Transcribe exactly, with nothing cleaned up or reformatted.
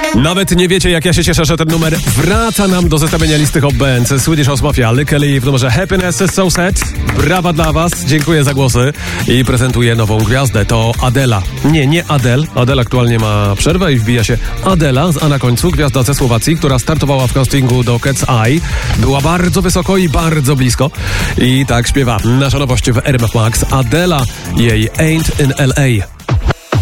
Nawet nie wiecie, jak ja się cieszę, że ten numer wraca nam do zestawienia listy Hot Bands. Swedish House Mafia, Lykke w numerze Happiness is So Sad. Brawa dla was, dziękuję za głosy. I prezentuję nową gwiazdę, to Adela. Nie, nie Adele. Adele aktualnie ma przerwę i wbija się Adela z A na końcu, gwiazda ze Słowacji, która startowała w castingu do Cat's Eye. Była bardzo wysoko i bardzo blisko. I tak śpiewa nasza nowość w R M F Max. Adela, jej Ain't in L A.